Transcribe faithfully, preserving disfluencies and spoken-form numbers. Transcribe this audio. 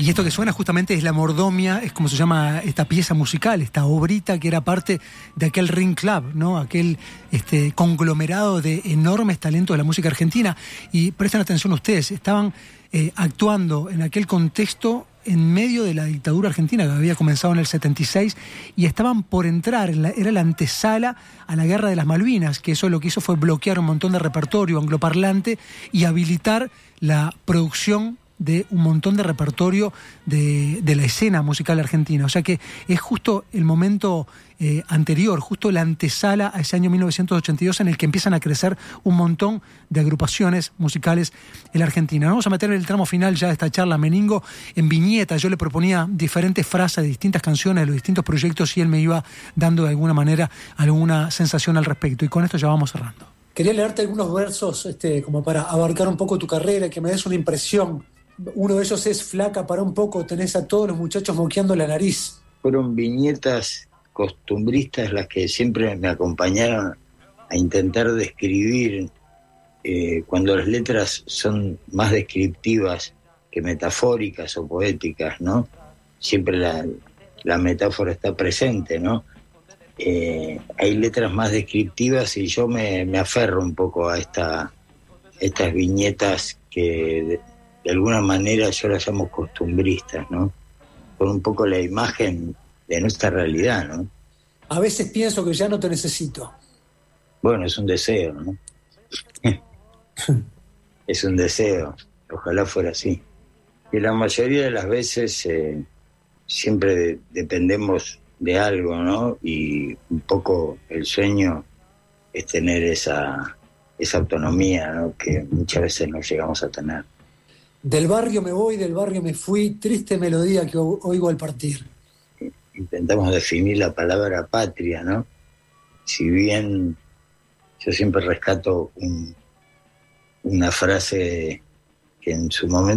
Y esto que suena justamente es La Mordomia, es como se llama esta pieza musical, esta obrita que era parte de aquel Ring Club, ¿no? Aquel este, conglomerado de enormes talentos de la música argentina. Y presten atención ustedes, estaban eh, actuando en aquel contexto en medio de la dictadura argentina que había comenzado en el setenta y seis y estaban por entrar, en la, era la antesala a la Guerra de las Malvinas, que eso lo que hizo fue bloquear un montón de repertorio angloparlante y habilitar la producción de un montón de repertorio de, de la escena musical argentina. O sea que es justo el momento eh, anterior, justo la antesala a ese año mil novecientos ochenta y dos en el que empiezan a crecer un montón de agrupaciones musicales en la Argentina. Nos vamos a meter en el tramo final ya de esta charla, Meningo, en viñetas. Yo le proponía diferentes frases de distintas canciones, de los distintos proyectos, y él me iba dando de alguna manera alguna sensación al respecto. Y con esto ya vamos cerrando. Quería leerte algunos versos este, como para abarcar un poco tu carrera, que me des una impresión. Uno de ellos es Flaca, para un poco, tenés a todos los muchachos moqueando la nariz. Fueron viñetas costumbristas las que siempre me acompañaron a intentar describir, eh, cuando las letras son más descriptivas que metafóricas o poéticas, ¿no? Siempre la, la metáfora está presente, ¿no? Eh, hay letras más descriptivas y yo me, me aferro un poco a esta, estas viñetas que... De, de alguna manera yo las llamo costumbristas, ¿no? Con un poco la imagen de nuestra realidad, ¿no? A veces pienso que ya no te necesito. Bueno, es un deseo, ¿no? Es un deseo, ojalá fuera así. Y la mayoría de las veces eh, siempre de, dependemos de algo, ¿no? Y un poco el sueño es tener esa, esa autonomía, ¿no? Que muchas veces no llegamos a tener. Del barrio me voy, del barrio me fui, triste melodía que oigo al partir. Intentamos definir la palabra patria, ¿no? Si bien yo siempre rescato un, una frase que en su momento